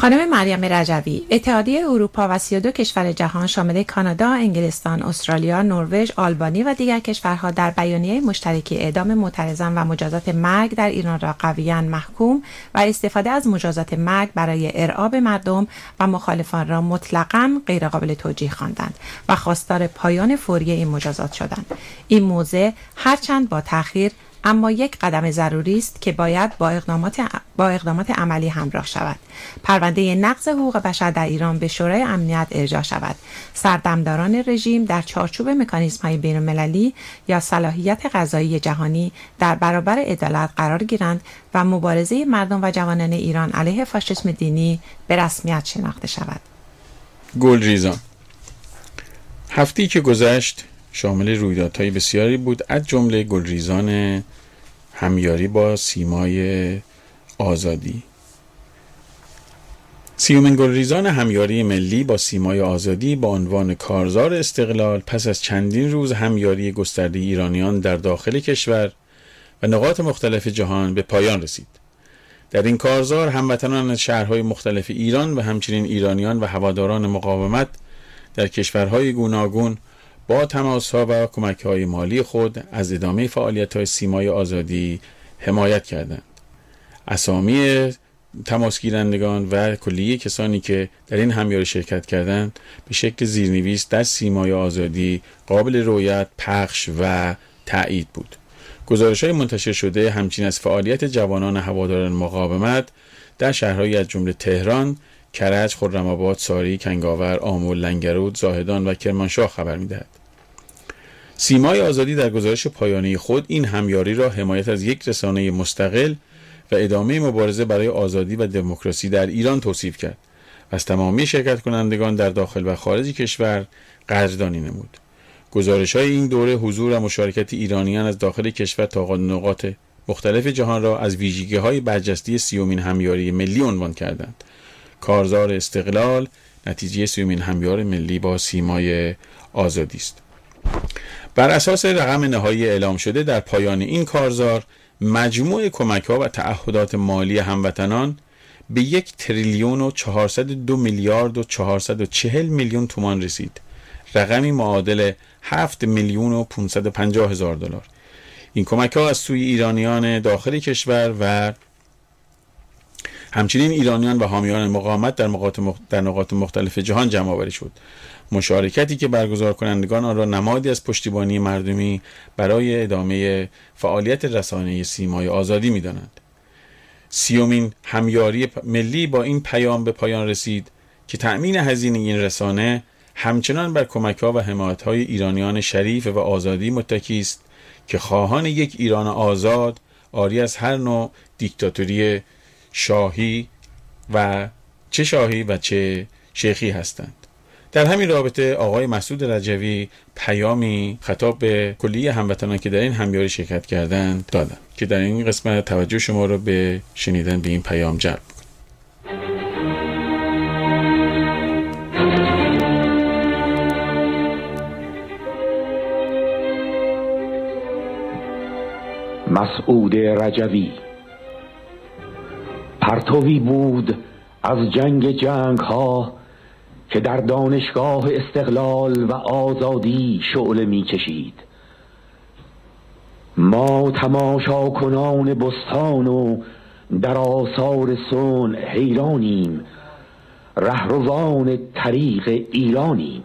خانم مریم رجوی، اتحادیه اروپا و 32 کشور جهان شامل کانادا، انگلستان، استرالیا، نروژ، آلبانی و دیگر کشورها در بیانیه مشترکی اعدام معترضان و مجازات مرگ در ایران را قویاً محکوم و استفاده از مجازات مرگ برای ارعاب مردم و مخالفان را مطلقاً غیرقابل توجیه خواندند و خواستار پایان فوری این مجازات شدند. این موضع هرچند با تأخیر اما یک قدم ضروری است که باید با اقدامات عملی همراه شود. پرونده نقض حقوق بشر در ایران به شورای امنیت ارجاع شود. سردمداران رژیم در چارچوب مکانیزم‌های بین‌المللی یا صلاحیت قضایی جهانی در برابر عدالت قرار گیرند و مبارزه مردم و جوانان ایران علیه فاشیسم دینی به رسمیت شناخته شود. گلریزان. هفته‌ای که گذشت شامل رویدادهای بسیاری بود، از جمله گلریزان همیاری با سیمای آزادی. 30مین گلریزان همیاری ملی با سیمای آزادی با عنوان کارزار استقلال پس از چندین روز همیاری گسترده ایرانیان در داخل کشور و نقاط مختلف جهان به پایان رسید. در این کارزار هموطنان از شهرهای مختلف ایران و همچنین ایرانیان و هواداران مقاومت در کشورهای گوناگون با تماس‌ها و کمک‌های مالی خود از ادامه فعالیت‌های سیمای آزادی حمایت کردند. اسامی تماسگیرندگان و کلیه کسانی که در این همیاری شرکت کردند به شکل زیرنویس در سیمای آزادی قابل رؤیت، پخش و تایید بود. گزارش‌های منتشر شده همچنین از فعالیت جوانان هواداران مقاومت در شهرهای از جمله تهران، کرج، خرم‌آباد، ساری، کنگاور، آمل، لنگرود، زاهدان و کرمانشاه خبر می‌دهد. سیمای آزادی در گزارش پایانی خود این همیاری را حمایت از یک رسانه مستقل و ادامه مبارزه برای آزادی و دموکراسی در ایران توصیف کرد و از تمامی شرکت کنندگان در داخل و خارج کشور قدردانی نمود. گزارش‌های این دوره حضور و مشارکت ایرانیان از داخل کشور تا نقاط مختلف جهان را از ویژگی‌های برجسته 30مین همیاری ملی عنوان کردند. کارزار استقلال نتیجه 30مین همیاری ملی با سیمای آزادی است. بر اساس رقم نهایی اعلام شده در پایان این کارزار مجموع کمک‌ها و تعهدات مالی هموطنان به 1,402,440,000,000 تومان رسید، رقمی معادل 7,550,000 دلار. این کمک‌ها از سوی ایرانیان داخل کشور و همچنین ایرانیان و حامیان مقاومت در نقاط مختلف جهان جمع آوری شد. مشارکتی که برگزار کنندگان آن را نمادی از پشتیبانی مردمی برای ادامه فعالیت رسانه‌ای سیمای آزادی می‌دانند. 30مین همیاری ملی با این پیام به پایان رسید که تأمین هزینه این رسانه همچنان بر کمک‌ها و حمایت‌های ایرانیان شریف و آزادی متکی است که خواهان یک ایران آزاد عاری از هر نوع دیکتاتوری شاهی و چه شیخی هستند. در همین رابطه آقای مسعود رجوی پیامی خطاب به کلیه هموطنان که در این همیاری شرکت کردند دادند که در این قسمت توجه شما را به شنیدن به این پیام جلب کنم. مسعود رجوی. پرتوی بود از جنگ ها که در دانشگاه استقلال و آزادی شعله می کشید. ما تماشا کنان بستان و در آثار صنع حیرانیم، رهروان طریق ایرانیم.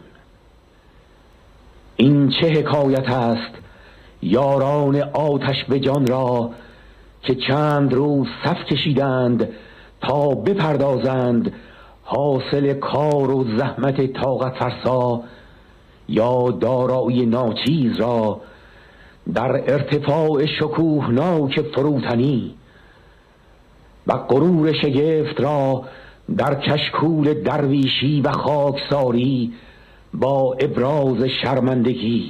این چه حکایت است یاران آتش به جان را که چند روز صف کشیدند تا بپردازند حاصل کار و زحمت طاقت فرسا یا دارایی ناچیز را در ارتفاع شکوهناک فروتنی و غرور شگفت را در کشکول درویشی و خاکساری با ابراز شرمندگی.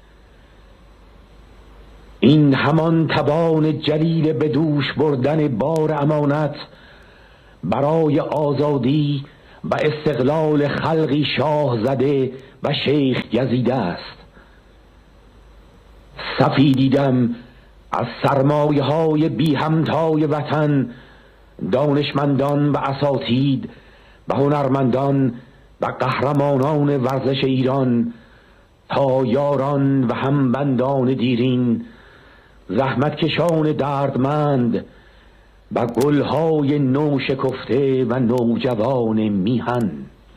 این همان توان جلیل به دوش بردن بار امانت برای آزادی و استقلال خلقی شاه زده و شیخ گزیده است. صفی دیدم از سرمایه های بی همتای وطن، دانشمندان و اساتید و هنرمندان و قهرمانان ورزش ایران تا یاران و همبندان دیرین، زحمتکشان دردمند و گلهای نو شکفته و نوجوان میهن.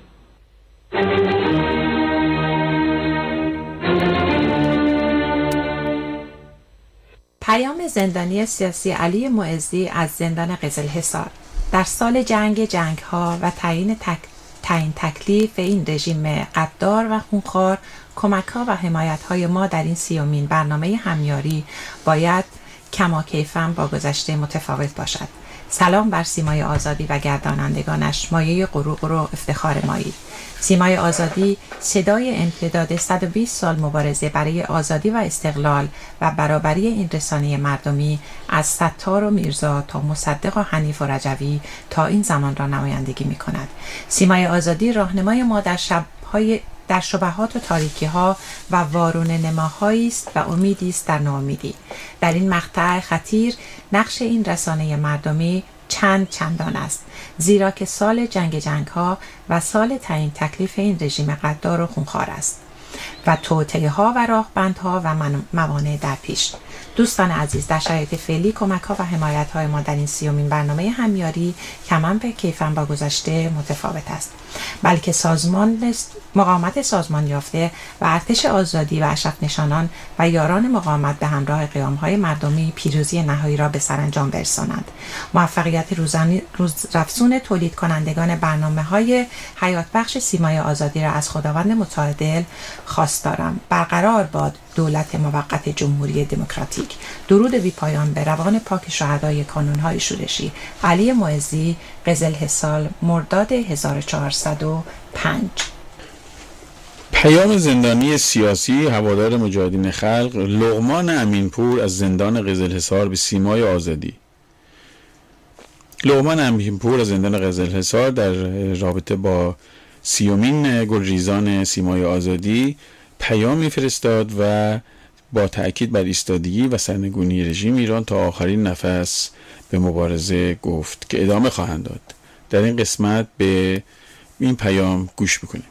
پیام زندانی سیاسی علی معزی از زندان قزلحصار. در سال جنگ‌ها و تعیین تکلیف این رژیم غدار و خونخوار، کمک‌ها و حمایت‌های ما در این 30مین برنامه همیاری باید کماکیفاً با گذشته متفاوت باشد. سلام بر سیمای آزادی و گردانندگانش، مایه غرور و افتخار مایید. سیمای آزادی صدای امتداد 120 سال مبارزه برای آزادی و استقلال و برابری این رسانه مردمی از ستار و میرزا تا مصدق و حنیف و رجوی تا این زمان را نمایندگی می کند. سیمای آزادی راهنمای ما در شبهات و تاریکی ها و وارونه نماهایی است و امیدی است در ناامیدی. در این مقطع خطیر نقش این رسانه مردمی چندان است، زیرا که سال جنگ ها و سال تعیین تکلیف این رژیم غدار و خونخوار است و توطئه ها و راهبندها و موانع در پیش. دوستان عزیز، در شرایط فعلی کمک ها و حمایت های ما در این 30مین برنامه همیاری کماً به کیفاً با گذشته متفاوت است، بلکه مقاومت سازمان یافته و ارتش آزادی و اشرف نشانان و یاران مقاومت به همراه قیام های مردمی پیروزی نهایی را به سرانجام برسانند. موفقیت روزافزون تولید کنندگان برنامه های حیات بخش سیمای آزادی را از خداوند متعادل خواستارم. برقرار باد دولت موقت جمهوری دموکراتیک. درود بی پایان به روان پاک شهدای کانون‌های شورشی. علی معزی، قزلحصار، مرداد 1405. پیام زندانی سیاسی هوادار مجاهدین خلق لقمان امینپور از زندان قزلحصار به سیمای آزادی. لقمان امینپور از زندان قزلحصار در رابطه با 30مین گلریزان سیمای آزادی پیامی فرستاد و با تأکید بر ایستادگی و سرنگونی رژیم ایران تا آخرین نفس به مبارزه گفت که ادامه خواهند داد. در این قسمت به این پیام گوش بکنیم.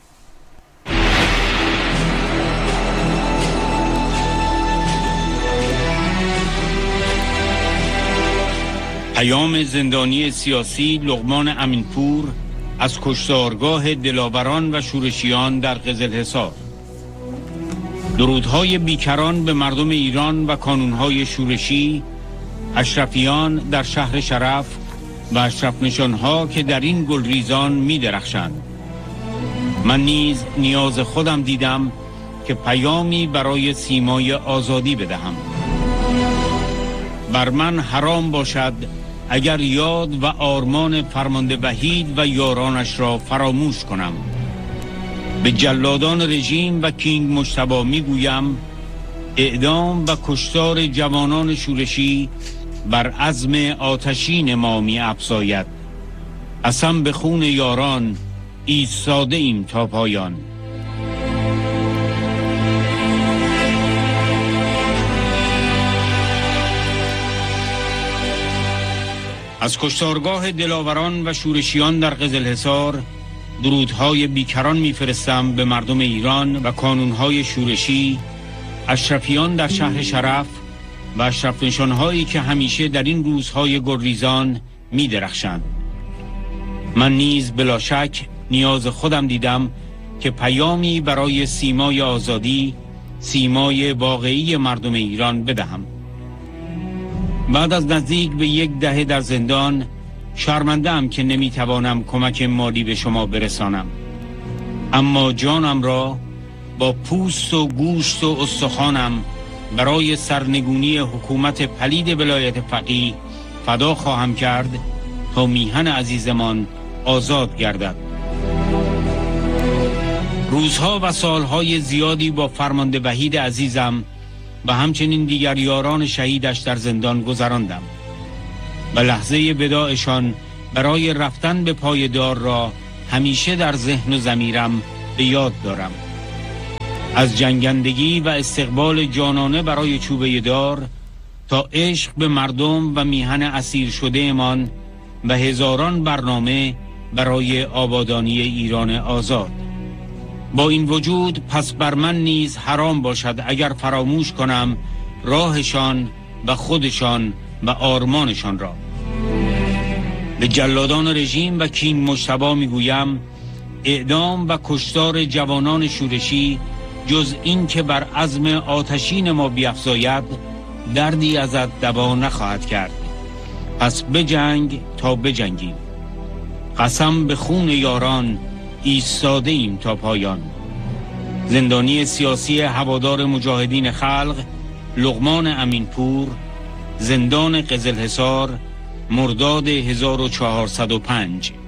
پیام زندانی سیاسی لقمان امینپور از کشتارگاه دلاوران و شورشیان در قزلحصار. درودهای بیکران به مردم ایران و کانونهای شورشی، اشرفیان در شهر شرف و اشرف نشانها که در این گلریزان می درخشند. من نیز نیاز خودم دیدم که پیامی برای سیمای آزادی بدهم. بر من حرام باشد اگر یاد و آرمان فرمانده وحید و یارانش را فراموش کنم. به جلادان رژیم و کینگ مجتبی میگویم اعدام و کشتار جوانان شورشی بر عزم آتشین ما می افزاید. قسم به خون یاران ایستاده ایم تا پایان. از کشتارگاه دلاوران و شورشیان در قزلحصار درودهای بیکران میفرستم به مردم ایران و کانونهای شورشی، اشرفیان در شهر شرف و اشرف نشانهایی که همیشه در این روزهای گلریزان می درخشند. من نیز بلا شک نیاز خودم دیدم که پیامی برای سیمای آزادی، سیمای واقعی مردم ایران بدهم. بعد از نزدیک به 1 دهه در زندان شرمنده‌ام که نمیتوانم کمک مالی به شما برسانم، اما جانم را با پوست و گوشت و استخوانم برای سرنگونی حکومت پلید ولایت فقیه فدا خواهم کرد تا میهن عزیزمان آزاد گردد. روزها و سالهای زیادی با فرمانده وحید عزیزم و همچنین دیگر یاران شهیدش در زندان گذراندم و لحظه وداعشان برای رفتن به پایدار را همیشه در ذهن و ضمیرم به یاد دارم. از جنگندگی و استقبال جانانه برای چوبه دار تا عشق به مردم و میهن اسیر شده امان و هزاران برنامه برای آبادانی ایران آزاد. با این وجود پس بر من نیز حرام باشد اگر فراموش کنم راهشان و خودشان و آرمانشان را. به جلادان رژیم و کین مجتبی میگویم اعدام و کشتار جوانان شورشی جز این که بر عزم آتشین ما بیفزاید دردی ازت دوا نخواهد کرد. پس بجنگ تا بجنگیم. قسم به خون یاران ایستاده ایم تا پایان. زندانی سیاسی هوادار مجاهدین خلق لقمان امینپور، زندان قزلحصار، مرداد 1405.